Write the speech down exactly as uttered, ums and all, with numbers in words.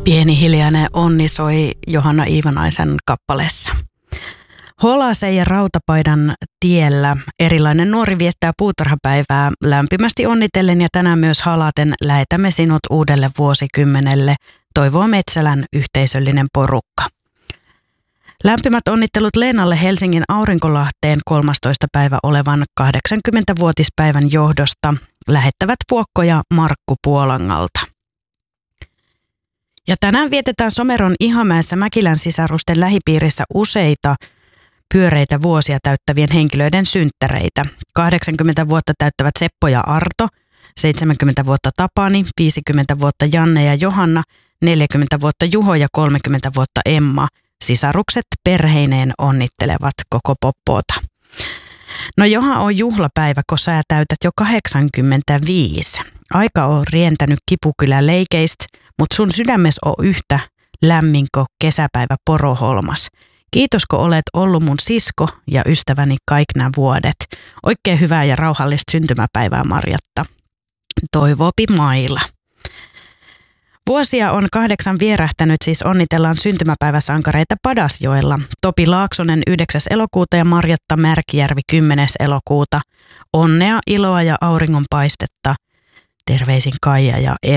Pieni hiljainen onni soi Johanna Iivanaisen kappaleessa. Holasen ja Rautapaidan tiellä erilainen nuori viettää puutarhapäivää lämpimästi onnitellen ja tänään myös halaten lähetämme sinut uudelle vuosikymmenelle, toivoo Metsälän yhteisöllinen porukka. Lämpimät onnittelut Leenalle Helsingin Aurinkolahteen kolmastoista päivä olevan kahdeksankymmentävuotispäivän johdosta lähettävät Vuokko ja Markku Puolangalta. Ja tänään vietetään Someron Ihamäessä Mäkilän sisarusten lähipiirissä useita pyöreitä vuosia täyttävien henkilöiden synttäreitä. kahdeksankymmentä vuotta täyttävät Seppo ja Arto, seitsemänkymmentä vuotta Tapani, viisikymmentä vuotta Janne ja Johanna, neljäkymmentä vuotta Juho ja kolmekymmentä vuotta Emma. Sisarukset perheineen onnittelevat koko poppoota. No johan on juhlapäivä, kun sä täytät jo kahdeksankymmentäviisi. Aika on rientänyt Kipukylän leikeistä, mutta sun sydämessä on yhtä lämminko kesäpäivä Poroholmas. Kiitos, kun olet ollut mun sisko ja ystäväni kaikki nämä vuodet. Oikein hyvää ja rauhallista syntymäpäivää, Marjatta. Toivoopi Maila. Vuosia on kahdeksan vierähtänyt, siis onnitellaan syntymäpäiväsankareita Padasjoella. Topi Laaksonen yhdeksäs elokuuta ja Marjatta Märkijärvi kymmenes elokuuta. Onnea, iloa ja auringonpaistetta. Terveisin Kaija ja